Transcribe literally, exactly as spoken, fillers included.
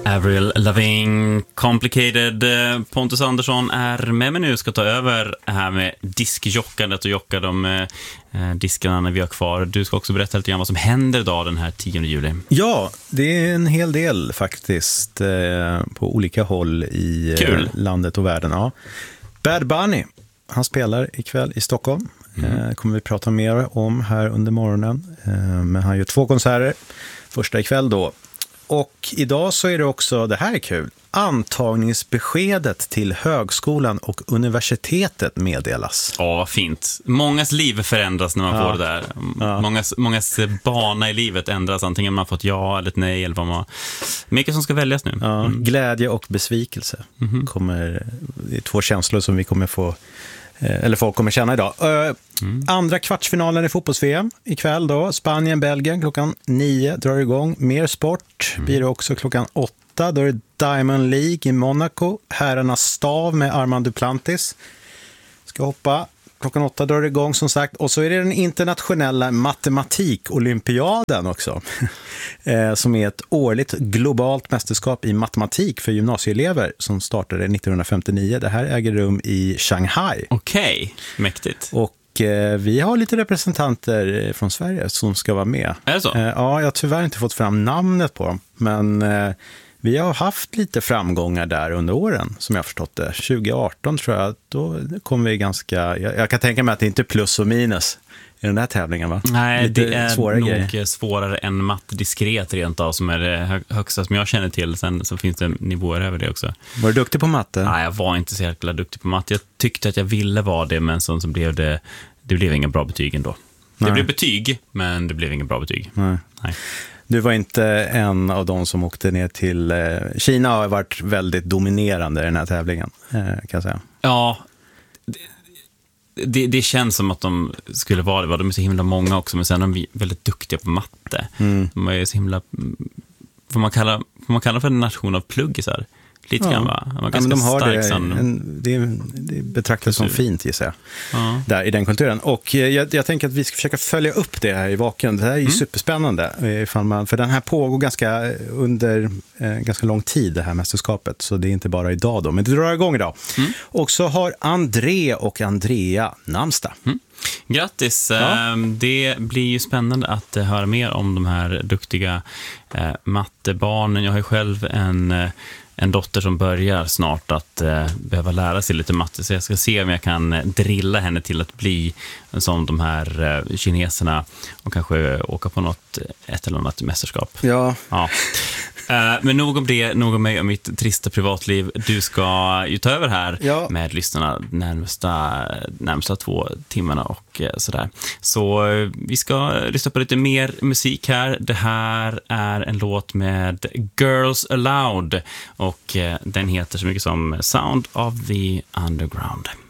Avril Lavigne, Complicated. Pontus Andersson är med mig nu, ska ta över här med diskjockandet och jocka de eh, diskarna när vi har kvar. Du ska också berätta lite grann vad som händer idag den här tionde juli. Ja, det är en hel del faktiskt eh, på olika håll i eh, landet och världen. Ja. Bad Bunny, han spelar ikväll i Stockholm. Mm. Eh, kommer vi prata mer om här under morgonen. Eh, men han gör två konserter. Första ikväll då. Och idag så är det också, det här är kul, antagningsbeskedet till högskolan och universitetet meddelas. Ja, vad fint. Mångas liv förändras när man ja. får det där. Ja. Mångas, mångas bana i livet ändras, antingen man har fått ja eller ett nej eller vad man... Mycket som ska väljas nu. Ja, mm. Glädje och besvikelse. Mm-hmm. Kommer, det är två känslor som vi kommer få, eller folk kommer känna idag. Mm. Andra kvartsfinalen i fotbolls-V M ikväll då. Spanien, Belgien klockan nio drar igång. Mer sport mm. blir det också klockan åtta. Då är det Diamond League i Monaco. Herrarnas stav med Armand Duplantis. Ska hoppa. Klockan åtta drar det igång som sagt. Och så är det den internationella matematik-olympiaden också. eh, som är ett årligt globalt mästerskap i matematik för gymnasieelever som startade nittonhundrafemtionio. Det här äger rum i Shanghai. Okej, okay. Mäktigt. Och vi har lite representanter från Sverige som ska vara med. Är det så? Ja, jag har tyvärr inte fått fram namnet på dem. Men vi har haft lite framgångar där under åren, som jag har förstått det. tjugo arton tror jag, då kom vi ganska... Jag kan tänka mig att det inte är plus och minus i den här tävlingen, va? Nej, lite det är svårare nog grejer. Svårare än mattediskret rent av, som är det högsta som jag känner till. Sen så finns det nivåer över det också. Var du duktig på matte? Nej, jag var inte så jäkla duktig på matte. Jag tyckte att jag ville vara det, men så, så blev det, det blev inga bra betyg ändå. Det Nej. blev betyg, men det blev inga bra betyg. Nej. Nej. Du var inte en av de som åkte ner till... Eh, Kina har varit väldigt dominerande i den här tävlingen, eh, kan jag säga. Ja, det, det, det känns som att de skulle vara det. De är så himla många också, men sen är de väldigt duktiga på matte. Mm. De är så himla... Får man kalla, får man kalla för en nation av pluggisar? Lite ja. grann, va? Man ja, men de har stark, det, som... en, det, det betraktas som fint, gissar jag, ja. där i den kulturen. Och jag, jag tänker att vi ska försöka följa upp det här i Vaken. Det här är ju mm. superspännande, ifall man, för den här pågår ganska under eh, ganska lång tid, det här mästerskapet. Så det är inte bara idag då, men det drar igång idag. Mm. Och så har André och Andrea namnsdag. Mm. Grattis, ja. Det blir ju spännande att höra mer om de här duktiga mattebarnen. Jag har ju själv en, en dotter som börjar snart att behöva lära sig lite matte, så jag ska se om jag kan drilla henne till att bli som de här kineserna och kanske åka på något ett eller annat mästerskap. Ja. Ja. Men nog om det, nog om mig och mitt trista privatliv. Du ska ju ta över här ja. med lyssnarna närmsta, närmsta två timmarna och sådär. Så vi ska lyssna på lite mer musik här. Det här är en låt med Girls Aloud och den heter så mycket som Sound of the Underground.